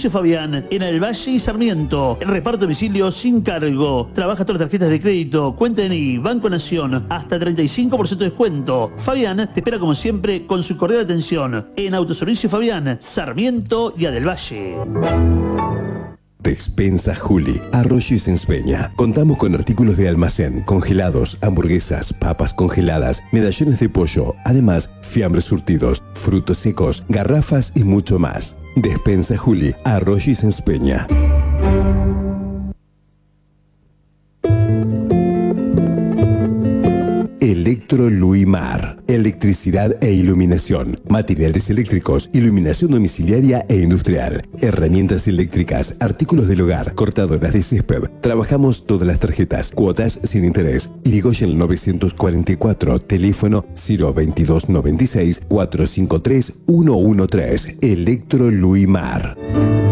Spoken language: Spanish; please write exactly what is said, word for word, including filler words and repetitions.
Autoservicio Fabián, en el Valle y Sarmiento. El reparto de domicilio sin cargo. Trabaja todas las tarjetas de crédito, cuenta de N I, Banco Nación, hasta treinta y cinco por ciento de descuento. Fabián te espera como siempre con su cordial atención en Autoservicio Fabián, Sarmiento y Adel Valle. Despensa Juli, Arroyo y Senspeña. Contamos con artículos de almacén, congelados, hamburguesas, papas congeladas, medallones de pollo, además fiambres surtidos, frutos secos, garrafas y mucho más. Despensa Juli, Arroyo y Senspeña. Electro Luimar. Electricidad e iluminación. Materiales eléctricos, iluminación domiciliaria e industrial. Herramientas eléctricas, artículos del hogar, cortadoras de césped. Trabajamos todas las tarjetas, cuotas sin interés. Irigoyen novecientos cuarenta y cuatro, teléfono cero veintidós noventa y seis, cuatrocientos cincuenta y tres, ciento trece. Electro Luimar.